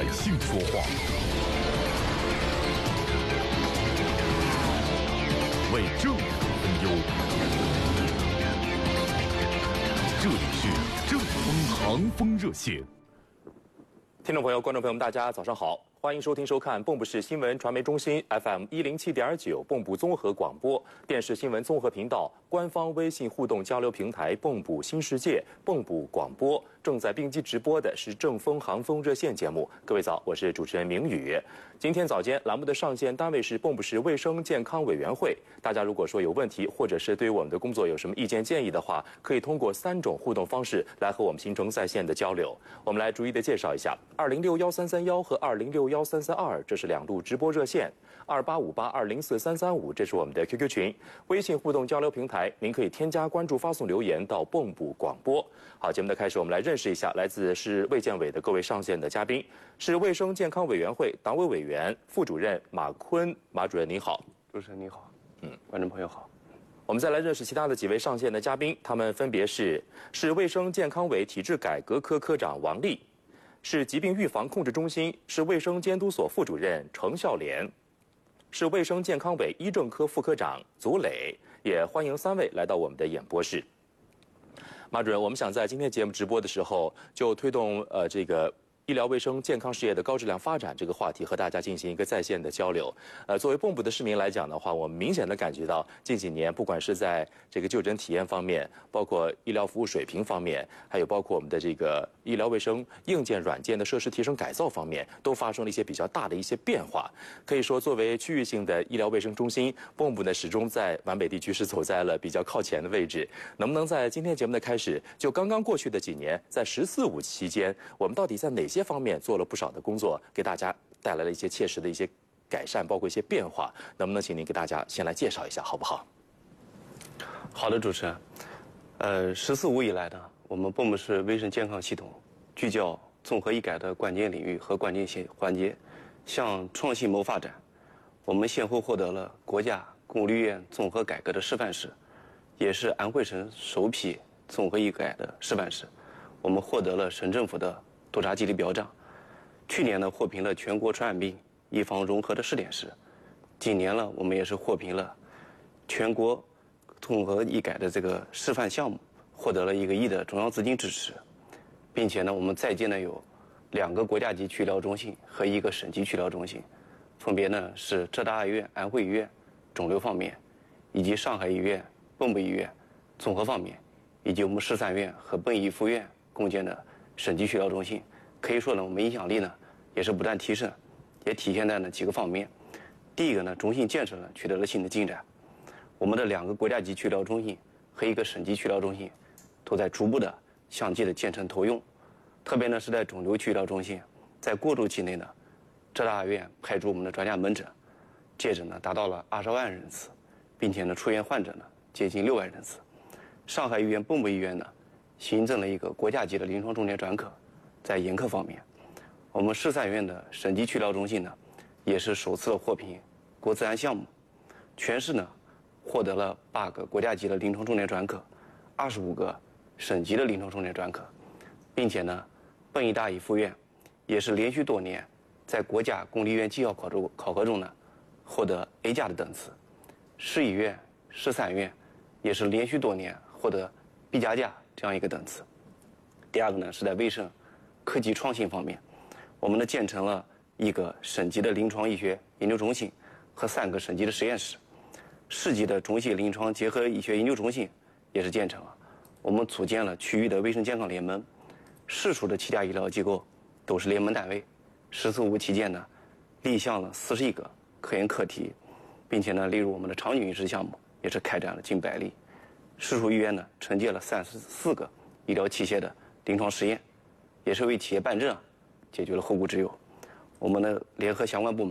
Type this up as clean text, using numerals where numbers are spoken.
百姓说话，为政府分忧。这里是正风航风热线。 听众朋友、观众朋友们，大家早上好，欢迎收听收看蚌埠市新闻传媒中心 FM 107.9蚌埠综合广播电视新闻综合频道官方微信互动交流平台蚌埠新世界蚌埠广播正在并机直播的是正风航风热线节目。各位早，我是主持人明宇。今天早间栏目的上线单位是蚌埠市卫生健康委员会。大家如果说有问题，或者是对于我们的工作有什么意见建议的话，可以通过3种互动方式来和我们形成在线的交流。我们来逐一的介绍一下：20613331和20613332，这是2路直播热线；2858204335，这是我们的 QQ 群。微信互动交流平台，您可以添加关注、发送留言到蚌埠广播。好，节目的开始，我们来认识一下来自市卫健委的各位上线的嘉宾。市卫生健康委员会党委委员、副主任马坤，马主任您好。 主持人您好，观众朋友好。 我们再来认识其他的几位上线的嘉宾，他们分别是市卫生健康委体制改革科科长王丽，市疾病预防控制中心市卫生监督所副主任程孝莲，市卫生健康委医政科副科长祖磊，也欢迎3位来到我们的演播室。马主任，我们想在今天节目直播的时候，就推动这个医疗卫生健康事业的高质量发展这个话题和大家进行一个在线的交流。作为蚌埠的市民来讲的话，我们明显的感觉到近几年，不管是在这个就诊体验方面，包括医疗服务水平方面，还有包括我们的这个医疗卫生硬件、软件的设施提升改造方面，都发生了一些比较大的一些变化。可以说，作为区域性的医疗卫生中心，蚌埠呢始终在皖北地区是走在了比较靠前的位置。能不能在今天节目的开始，就刚刚过去的几年，在14·5期间，我们到底在哪些方面做了不少的工作，给大家带来了一些切实的一些改善，包括一些变化？能不能请您给大家先来介绍一下，好不好？ 好的，主持人。14·5以来呢，我们蚌埠市卫生健康系统聚焦综合医改的关键领域和关键环节，向创新谋发展。我们先后获得了国家公立医院综合改革的示范室，也是安徽省首批综合医改的示范室。我们获得了省政府的督察激励表彰。去年呢，获评了全国传染病预防融合的试点室。今年呢，我们也是获评了全国综合医改的这个示范项目，获得了1个亿的中央资金支持，并且呢，我们在建呢有2个国家级区医疗中心和1个省级区医疗中心，分别呢是浙大医院、安徽医院肿瘤方面，以及上海医院、蚌埠医院综合方面，以及我们13院和蚌医附院共建的省级区医疗中心。可以说呢，我们影响力呢也是不断提升，也体现在呢几个方面。第一个呢，中心建设呢取得了新的进展。我们的2个国家级区医疗中心和1个省级区医疗中心都在逐步的相继的建成投用。特别呢是在肿瘤区医疗中心，在过渡期内呢，浙大医院派出我们的专家门诊，接诊呢达到了20万人次，并且呢出院患者呢接近6万人次。上海医院、蚌埠医院呢新增了1个国家级的临床重点专科。在眼科方面，我们13院的省级区医疗中心呢，也是首次获评国自安项目。全市呢，获得了8个国家级的临床重点专科，25个省级的临床重点专科，并且呢，蚌医大医附院也是连续多年在国家公立医院绩效考核中呢，获得 A 加的等次。市医院、13院也是连续多年获得 B 加这样一个等次。第二个呢，是在卫生科技创新方面，我们呢建成了1个省级的临床医学研究中心和3个省级的实验室，市级的中西临床结合医学研究中心也是建成了。我们组建了区域的卫生健康联盟，市属的7家医疗机构都是联盟单位。14·5期间呢，立项了41个科研课题，并且呢，例如我们的场景医师项目也是开展了近100例。市属医院呢承接了34个医疗器械的临床实验，也是为企业办证解决了后顾之忧。我们呢联合相关部门